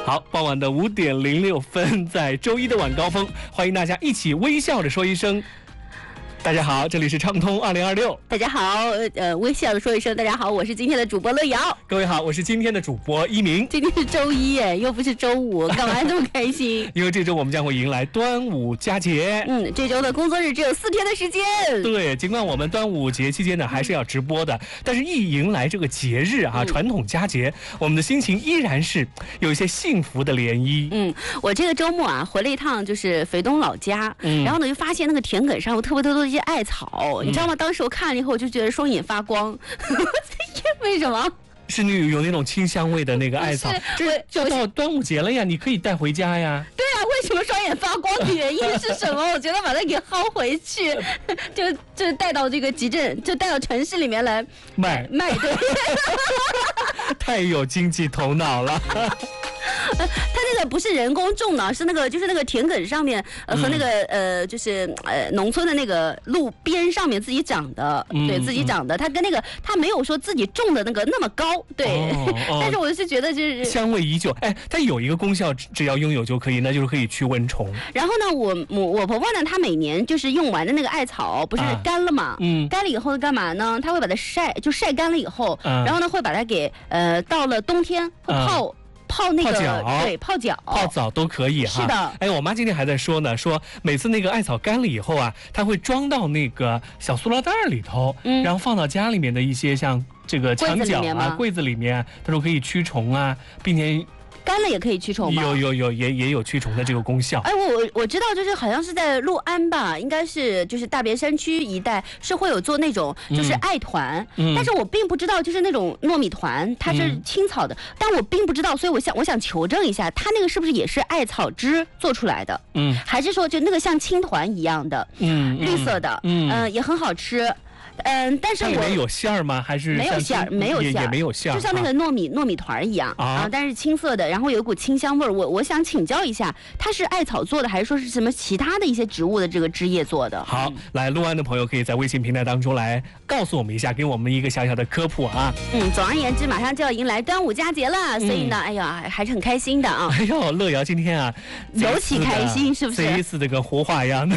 好，傍晚的5点06分，在周一的晚高峰，欢迎大家一起微笑着说一声。大家好，这里是畅通2026。 大家好，微笑的说一声大家好，我是今天的主播乐瑶。 各位好，我是今天的主播一鸣。 今天是周一耶，又不是周五，干嘛这么开心？ 因为这周我们将会迎来端午佳节。 这周的工作日只有4天的时间。 对，尽管我们端午节期间呢还是要直播的，但是一迎来这个节日啊，传统佳节，我们的心情依然是有一些幸福的涟漪。 我这个周末啊回了一趟就是肥东老家，然后呢就发现那个田埂上有特别多的一些艾草，你知道吗？当时我看了以后，我就觉得双眼发光。为什么？ 是有那种清香味的那个艾草，这就到端午节了呀，你可以带回家呀。 对啊，为什么双眼发光的原因是什么？我觉得把它给薅回去，就带到这个集镇，就带到城市里面来卖。对， 太有经济头脑了。 它那个不是人工种的，是那个就是那个田埂上面和那个就是农村的那个路边上面自己长的，对，自己长的。它跟那个它没有说自己种的那个那么高，对。但是我是觉得就是香味依旧。它有一个功效，只要拥有就可以，那就是可以驱蚊虫。 然后呢，我婆婆呢，她每年就是用完的那个艾草不是干了嘛，干了以后干嘛呢？她会把它晒干了以后，然后呢会把它给到了冬天会泡那个对泡脚泡澡都可以哈。 是的。 我妈今天还在说呢，说每次那个艾草干了以后啊，她会装到那个小塑料袋里头，然后放到家里面的一些像这个墙角啊、柜子里面，她说可以驱虫啊，并且干了也可以驱虫吗？ 也有驱虫的这个功效。 我知道，就是好像是在六安吧，应该是就是大别山区一带是会有做那种就是艾团，但是我并不知道就是那种糯米团它是青草的，但我并不知道，所以我想求证一下，它那个是不是也是艾草汁做出来的？还是说就那个像青团一样的，绿色的，也很好吃。但是它里面有馅儿吗？还是没有馅儿，没有馅儿， 也没有馅儿， 就像那个糯米团一样但是青色的，然后有一股清香味儿。我想请教一下，它是艾草做的，还是说是什么其他的一些植物的这个汁液做的？ 好，来六安的朋友可以在微信平台当中来告诉我们一下，给我们一个小小的科普啊。 总而言之，马上就要迎来端午佳节了，所以呢，哎呀，还是很开心的啊。 乐瑶今天啊， 尤其开心，是不是？ 这一次的跟活化一样的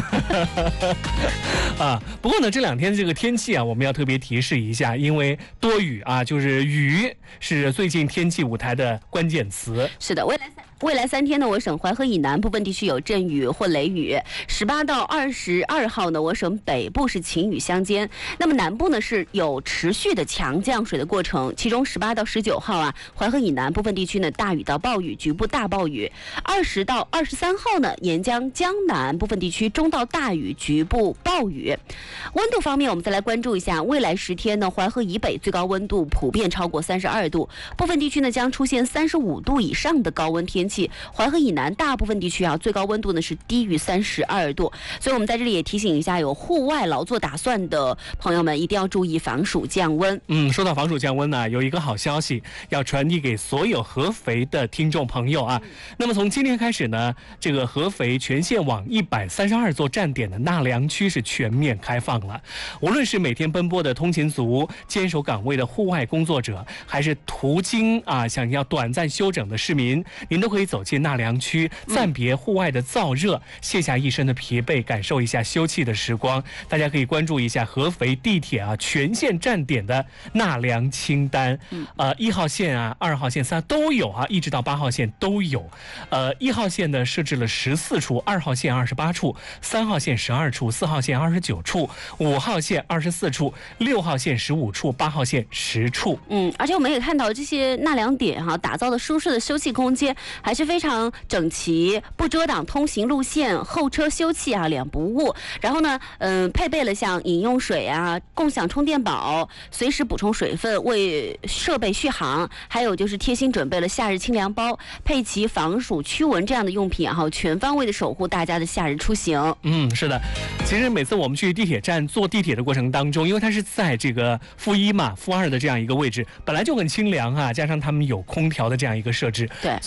不过呢，这2天这个天气我们要特别提示一下，因为多雨啊，就是雨是最近天气舞台的关键词。 是的，未来3天呢，我省淮河以南部分地区有阵雨或雷雨，18到22号呢，我省北部是晴雨相间，那么南部呢是有持续的强降水的过程，其中18到19号淮河以南部分地区呢大雨到暴雨，局部大暴雨；20到23号呢，沿江江南部分地区中到大雨，局部暴雨。温度方面，我们再来关注一下，未来10天呢，淮河以北最高温度普遍超过32度，部分地区呢将出现35度以上的高温天气。淮河以南大部分地区最高温度呢是低于32度，所以我们在这里也提醒一下有户外劳作打算的朋友们，一定要注意防暑降温。 说到防暑降温呢，有一个好消息要传递给所有合肥的听众朋友啊。那么从今天开始呢，这个合肥全线网132座站点的纳凉区是全面开放了。无论是每天奔波的通勤族、坚守岗位的户外工作者，还是途经想要短暂休整的市民，您都可以走进纳凉区，暂别户外的燥热，卸下一身的疲惫，感受一下休憩的时光。大家可以关注一下合肥地铁全线站点的纳凉清单。1号线2号线3都有一直到8号线都有。1号线呢设置了14处，2号线28处，3号线12处，4号线29处，5号线24处，6号线15处，8号线10处。 而且我们也看到这些纳凉点打造的舒适的休憩空间还是非常整齐，不遮挡通行路线，后车休憩2不误。然后呢，配备了像饮用水共享充电宝，随时补充水分，为设备续航。还有就是贴心准备了夏日清凉包，配齐防暑驱蚊这样的用品，全方位的守护大家的夏日出行。 是的，其实每次我们去地铁站坐地铁的过程当中，因为它是在这个负1负2的这样一个位置，本来就很清凉加上他们有空调的这样一个设置， 对， 所以说真的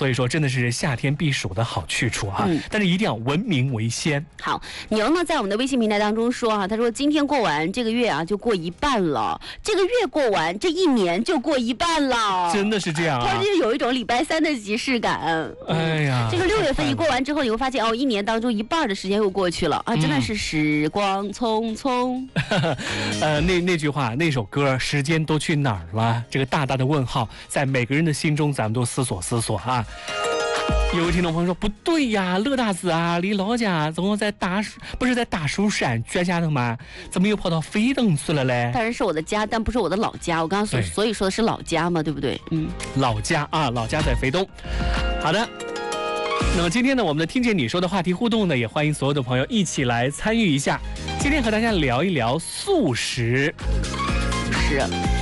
的是夏天避暑的好去处啊。但是一定要文明为先。 好，牛呢在我们的微信平台当中说啊，他说今天过完这个月啊就过一半了，这个月过完这一年就过一半了， 真的是这样啊。 他就有一种礼拜三的即视感。 哎呀， 这个6月份一过完之后，你会发现哦，一年当中一半的时间又过去了啊，真的是时光匆匆。 那句话，那首歌，时间都去哪儿了？这个大大的问号，在每个人的心中，咱们都思索啊。有位听众朋友说不对呀，乐大子啊，离老家怎么在不是在大蜀山脚下头吗？怎么又跑到飞登去了嘞？ 当然是我的家，但不是我的老家。我刚刚所以说的是老家嘛，对不对？ 老家啊，老家在飞东。好的。那么今天呢，我们的听见你说的话题互动呢，也欢迎所有的朋友一起来参与一下。今天和大家聊一聊素食。 是。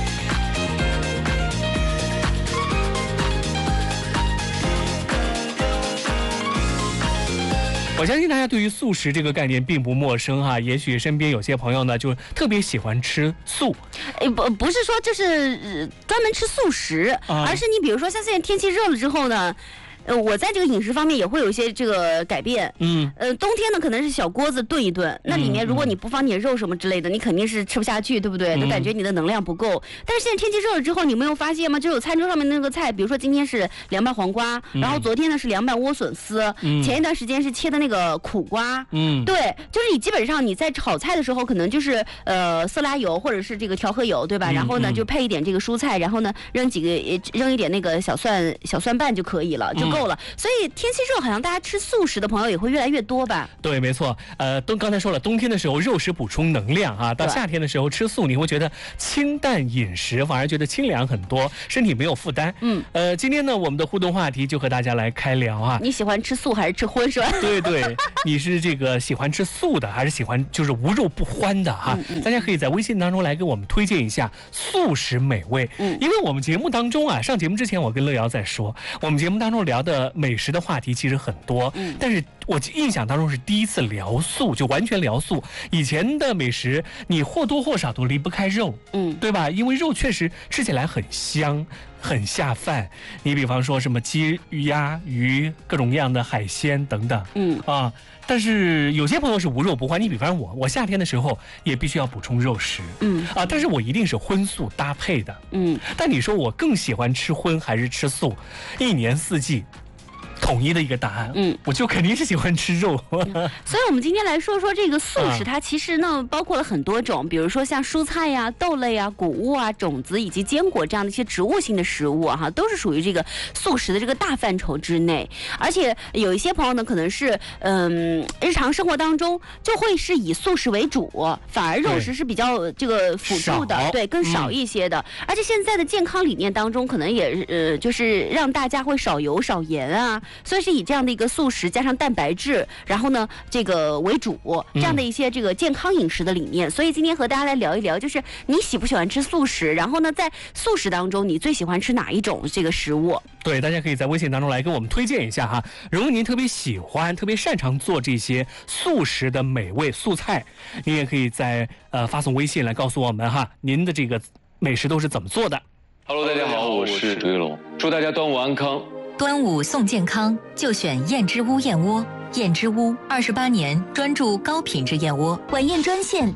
我相信大家对于素食这个概念并不陌生哈，也许身边有些朋友呢就特别喜欢吃素。 不是说就是专门吃素食，而是你比如说像现在天气热了之后呢。我在这个饮食方面也会有一些这个改变。冬天呢可能是小锅子炖一炖，那里面如果你不放点肉什么之类的，你肯定是吃不下去，对不对？就感觉你的能量不够。但是现在天气热了之后，你没有发现吗？就有餐桌上面那个菜，比如说今天是凉拌黄瓜，然后昨天呢是凉拌莴笋丝，前一段时间是切的那个苦瓜。对，就是你基本上你在炒菜的时候，可能就是色拉油或者是这个调和油，对吧？然后呢就配一点这个蔬菜，然后呢扔一点那个小蒜瓣就可以了，就够了。所以天气热，好像大家吃素食的朋友也会越来越多吧？ 对，没错。刚才说了，冬天的时候肉食补充能量啊，到夏天的时候吃素，你会觉得清淡饮食，反而觉得清凉很多，身体没有负担。今天呢，我们的互动话题就和大家来开聊啊。 你喜欢吃素还是吃荤是吧？ 对，你是这个喜欢吃素的，还是喜欢就是无肉不欢的哈？大家可以在微信当中来给我们推荐一下素食美味。因为我们节目当中啊，上节目之前我跟乐瑶在说，我们节目当中聊的美食的话题其实很多，但是我印象当中是第一次聊素，就完全聊素。以前的美食你或多或少都离不开肉，对吧？因为肉确实吃起来很香很下饭。你比方说什么鸡、鸭、鱼，各种各样的海鲜等等，但是有些朋友是无肉不欢。你比方我夏天的时候也必须要补充肉食，但是我一定是荤素搭配的，但你说我更喜欢吃荤还是吃素？一年四季统一的一个答案，我就肯定是喜欢吃肉。 所以我们今天来说说这个素食，它其实呢包括了很多种，比如说像蔬菜呀、豆类啊、谷物啊、种子以及坚果这样的一些植物性的食物啊，都是属于这个素食的这个大范畴之内。而且有一些朋友呢，可能是日常生活当中就会是以素食为主，反而肉食是比较这个辅助的，对，更少一些的。而且现在的健康理念当中，可能也就是让大家会少油少盐啊。所以是以这样的一个素食加上蛋白质，然后呢这个为主，这样的一些这个健康饮食的理念。所以今天和大家来聊一聊，就是你喜不喜欢吃素食，然后呢在素食当中你最喜欢吃哪一种这个食物？ 对，大家可以在微信当中来跟我们推荐一下哈。如果您特别喜欢特别擅长做这些素食的美味素菜，您也可以在发送微信来告诉我们哈，您的这个美食都是怎么做的。 Hello， 大家好，我是朱一龙，祝大家端午安康。 端午送健康，就选燕之屋燕窝。燕之屋28年专注高品质燕窝， 晚宴专线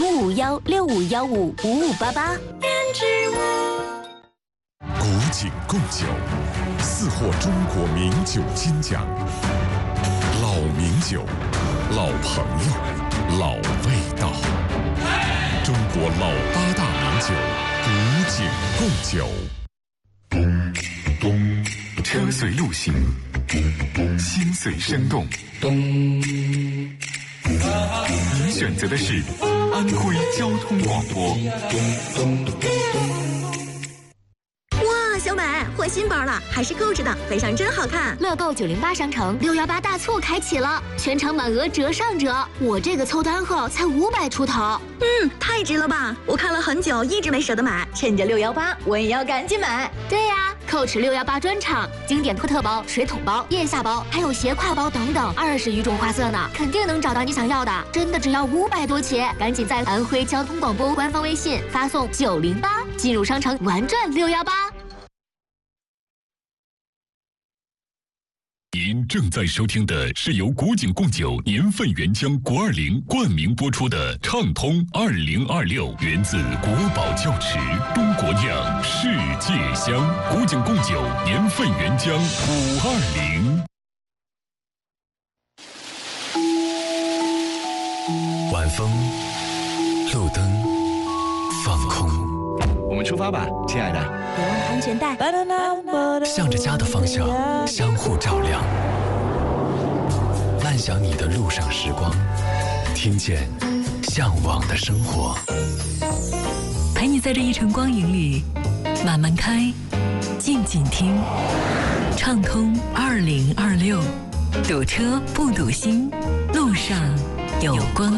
0551651588。燕之屋。 古井贡酒，四获中国名酒金奖。老名酒，老朋友，老味道。中国老8大名酒，古井贡酒。 车随路行，心随生动。您选择的是安徽交通广播。 哇，小美换新包了，还是购置的，背上真好看。 乐购908商城618大促开启了，全场满额折上折。我这个凑单后才500出头。 太值了吧！我看了很久，一直没舍得买，趁着618，我也要赶紧买。 对呀，Coach 618专场，经典托特包、水桶包、腋下包，还有斜挎包等等，20余种花色呢，肯定能找到你想要的。真的只要500多起，赶紧在安徽交通广播官方微信发送908，进入商城玩转618。 您正在收听的是由古井贡酒年份原浆520冠名播出的畅通2026，源自国宝窖池，中国酿，世界香。古井贡酒年份原浆520。 晚风，路灯，放空。 我们出发吧，亲爱的。 别忘了安全带。 向着家的方向，相互照亮。慢享你的路上时光，听见向往的生活。 陪你在这一程光影里，慢慢开，静静听。畅通2026，堵车不堵心，路上有光。